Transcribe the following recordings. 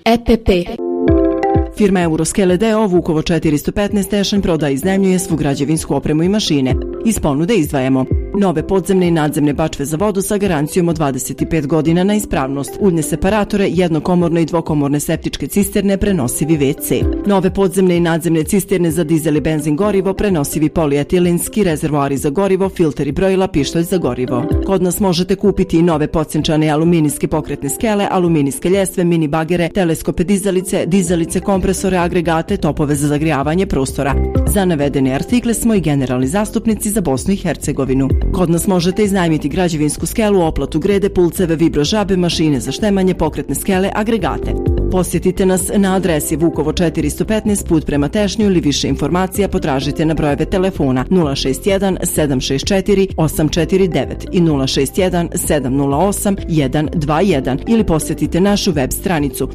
EPP. Firma Euroskele d.o. Vukovo 415 Tešanj prodaje i iznajmljuje svu građevinsku opremu i mašine. Iz ponude izdvajamo nove podzemne i nadzemne bačve za vodu sa garancijom od 25 godina na ispravnost, uljne separatore, jednokomorne i dvokomorne septičke cisterne, prenosivi WC. Nove podzemne i nadzemne cisterne za dizel i benzin gorivo, prenosivi polietilinski, rezervoari za gorivo, filteri brojila, pištolj za gorivo. Kod nas možete kupiti i nove podcjenčane aluminijske pokretne skele, aluminijske ljestve, mini bagere, teleskope dizalice, kompresore, agregate, topove za zagrijavanje prostora. Za navedene artikle smo i generalni zastupnici za Bosnu i Hercegovinu. Kod nas možete iznajmiti građevinsku skelu, oplatu grede, pulceve, vibro žabe, mašine za štemanje, pokretne skele, agregate. Posjetite nas na adresi Vukovo 415 put prema Tešnju ili više informacija potražite na brojeve telefona 061 764 849 i 061 708 121 ili posjetite našu web stranicu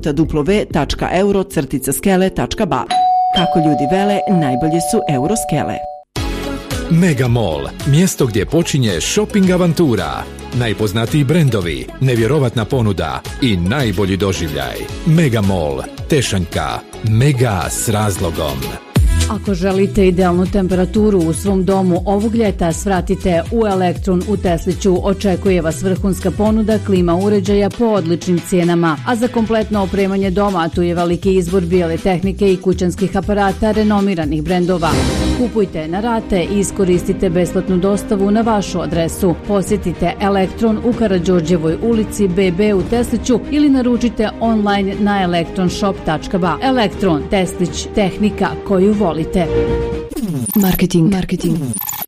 www.euro-skele.ba. Kako ljudi vele, najbolje su Euroskele. Megamall, mjesto gdje počinje shopping avantura. Najpoznatiji brendovi, nevjerovatna ponuda i najbolji doživljaj. Megamall, Tešanjka, mega s razlogom. Ako želite idealnu temperaturu u svom domu ovog ljeta, svratite u Elektron u Tesliću. Očekuje vas vrhunska ponuda klima uređaja po odličnim cijenama, a za kompletno opremanje doma tu je veliki izbor bijele tehnike i kućanskih aparata renomiranih brendova. Kupujte na rate i iskoristite besplatnu dostavu na vašu adresu. Posjetite Elektron u Karađorđevoj ulici BB u Tesliću ili naručite online na elektronshop.ba. Elektron, Teslić, tehnika koju volite. Marketing.